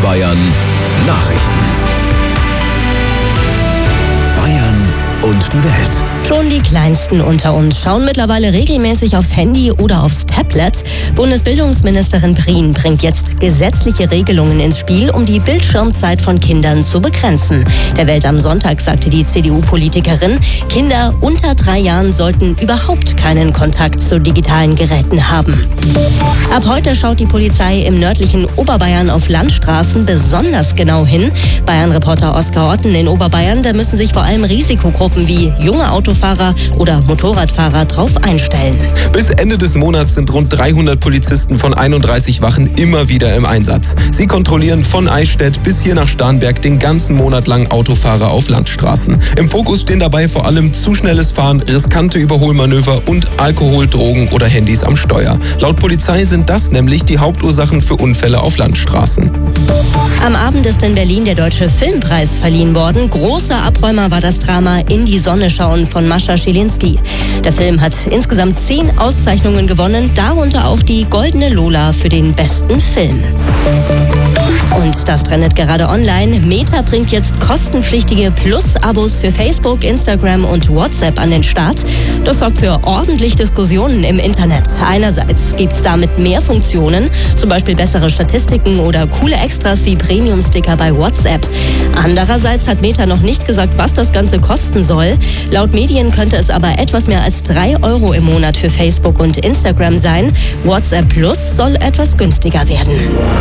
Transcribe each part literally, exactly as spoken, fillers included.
Bayern Nachrichten. Bayern und die Welt. Schon die Kleinsten unter uns schauen mittlerweile regelmäßig aufs Handy oder aufs Tablet. Bundesbildungsministerin Prien bringt jetzt gesetzliche Regelungen ins Spiel, um die Bildschirmzeit von Kindern zu begrenzen. Der Welt am Sonntag sagte die C D U-Politikerin, Kinder unter drei Jahren sollten überhaupt keinen Kontakt zu digitalen Geräten haben. Ab heute schaut die Polizei im nördlichen Oberbayern auf Landstraßen besonders genau hin. Bayern-Reporter Oskar Otten in Oberbayern, da müssen sich vor allem Risikogruppen wie junge Autofahrer oder Motorradfahrer drauf einstellen. Bis Ende des Monats sind rund dreihundert Polizisten von einunddreißig Wachen immer wieder im Einsatz. Sie kontrollieren von Eichstätt bis hier nach Starnberg den ganzen Monat lang Autofahrer auf Landstraßen. Im Fokus stehen dabei vor allem zu schnelles Fahren, riskante Überholmanöver und Alkohol, Drogen oder Handys am Steuer. Laut Polizei sind das nämlich die Hauptursachen für Unfälle auf Landstraßen. Am Abend ist in Berlin der Deutsche Filmpreis verliehen worden. Großer Abräumer war das Drama In die Sonne schauen von Mascha Schilinski. Der Film hat insgesamt zehn Auszeichnungen gewonnen, darunter auch die Goldene Lola für den besten Film. Und das trendet gerade online. Meta bringt jetzt kostenpflichtige Plus-Abos für Facebook, Instagram und WhatsApp an den Start. Das sorgt für ordentlich Diskussionen im Internet. Einerseits gibt es damit mehr Funktionen, zum Beispiel bessere Statistiken oder coole Extras wie Premium-Sticker bei WhatsApp. Andererseits hat Meta noch nicht gesagt, was das Ganze kosten soll. Laut Medien könnte es aber etwas mehr als drei Euro im Monat für Facebook und Instagram sein. WhatsApp Plus soll etwas günstiger werden.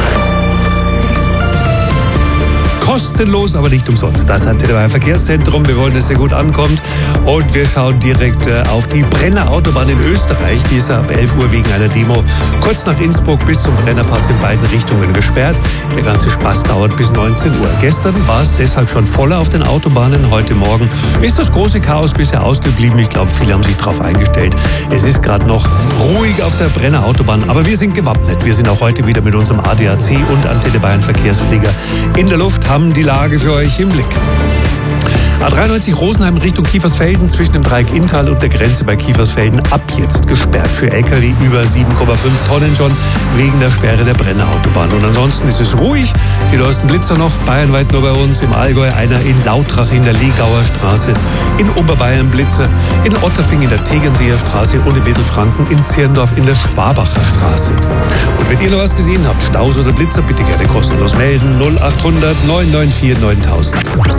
Kostenlos, aber nicht umsonst. Das hat der Verkehrszentrum. Wir wollen, dass er gut ankommt. Und wir schauen direkt äh, auf die Brenner Autobahn in Österreich. Die ist ab elf Uhr wegen einer Demo kurz nach Innsbruck bis zum Brennerpass in beiden Richtungen gesperrt. Der ganze Spaß dauert bis neunzehn Uhr. Gestern war es deshalb schon voller auf den Autobahnen. Heute Morgen ist das große Chaos bisher ausgeblieben. Ich glaube, viele haben sich darauf eingestellt. Es ist gerade noch ruhig auf der Brenner Autobahn. Aber wir sind gewappnet. Wir sind auch heute wieder mit unserem A D A C und Antenne Bayern Verkehrsflieger in der Luft, haben die Lage für euch im Blick. A dreiundneunzig Rosenheim Richtung Kiefersfelden zwischen dem Dreieck Inntal und der Grenze bei Kiefersfelden ab jetzt gesperrt für L K W über sieben Komma fünf Tonnen schon wegen der Sperre der Brenner Autobahn. Und ansonsten ist es ruhig. Die neuesten Blitzer noch bayernweit nur bei uns. Im Allgäu einer in Lautrach in der Legauer Straße, in Oberbayern Blitzer, in Otterfing in der Tegernseer Straße und in Mittelfranken in Zirndorf in der Schwabacher Straße. Und wenn ihr noch was gesehen habt, Staus oder Blitzer, bitte gerne kostenlos melden. null acht hundert neun neun vier neuntausend.